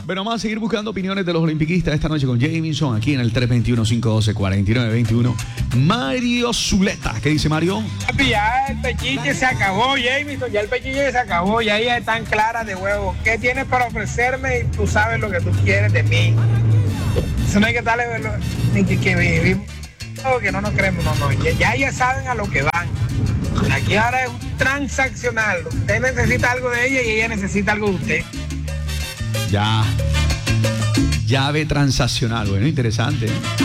Bueno, vamos a seguir buscando opiniones de los olimpiquistas esta noche con Jamison aquí en el 321-512-4921. Mario Zuleta. ¿Qué dice Mario? Papi, ya el pechiche se acabó, Jamison, ya el pechiche se acabó, ya ella están claras de huevo. ¿Qué tienes para ofrecerme? Y tú sabes lo que tú quieres de mí. Eso no hay que darle ni que vivimos, que no nos creemos, no. Ya ellas saben a lo que van. Aquí ahora es un transaccional. Usted necesita algo de ella y ella necesita algo de usted. Ya. Llave transaccional. Bueno, interesante.